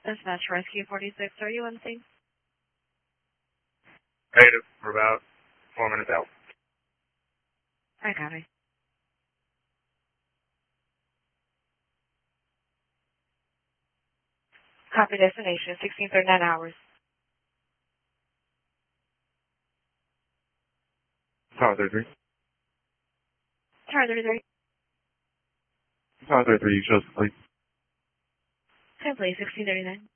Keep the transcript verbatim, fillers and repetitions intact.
Dispatch Rescue forty-six, are you on scene? Negative. We're about four minutes out. I got it. Copy destination, sixteen thirty-nine hours. Tower thirty-three. Tower thirty-three. Tower thirty-three, you chose the place. ten, please, sixteen thirty-nine.